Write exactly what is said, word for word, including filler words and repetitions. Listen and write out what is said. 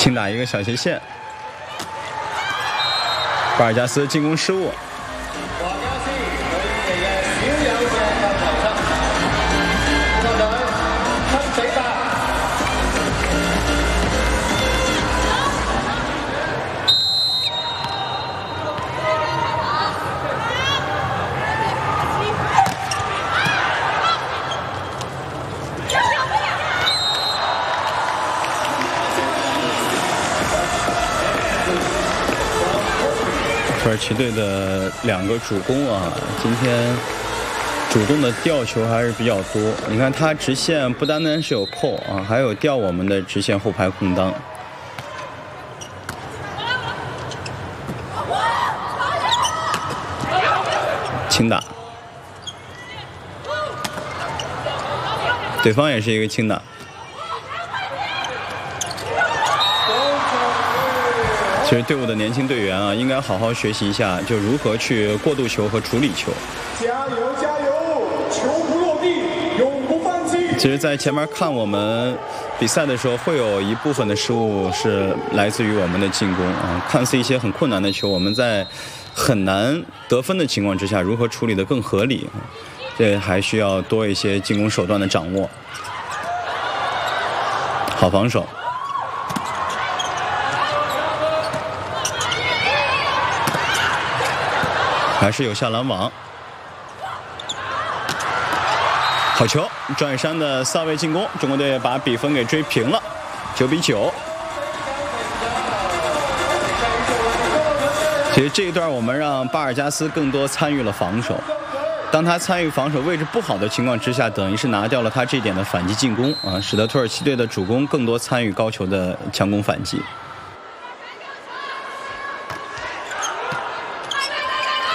轻打一个小斜线，巴尔加斯进攻失误。 土耳其队的两个主攻啊，今天主动的吊球还是比较多。你看他直线不单单是有扣啊，还有吊我们的直线后排空当。轻打，对方也是一个轻打。 其实队伍的年轻队员啊，应该好好学习一下，就如何去过渡球和处理球。 加油加油！球不落地，永不放弃。 其实，在前面看我们比赛的时候，会有一部分的失误是来自于我们的进攻啊，看似一些很困难的球，我们在很难得分的情况之下，如何处理得更合理，这还需要多一些进攻手段的掌握。好防守。 还是有下拦网，好球！转山的萨位进攻，中国队把比分给追平了，九比九。其实这一段我们让巴尔加斯更多参与了防守，当他参与防守位置不好的情况之下，等于是拿掉了他这点的反击进攻啊，使得土耳其队的主攻更多参与高球的强攻反击。